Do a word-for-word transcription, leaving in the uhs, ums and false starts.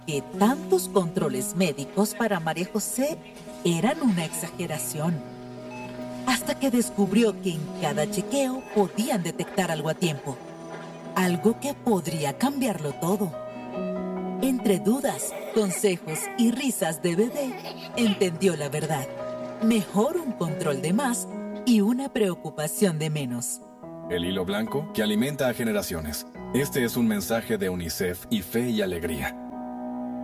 que tantos controles médicos para María José eran una exageración. Hasta que descubrió que en cada chequeo podían detectar algo a tiempo. Algo que podría cambiarlo todo. Entre dudas, consejos y risas de bebé, entendió la verdad. Mejor un control de más y una preocupación de menos. El hilo blanco que alimenta a generaciones. Este es un mensaje de UNICEF y Fe y Alegría.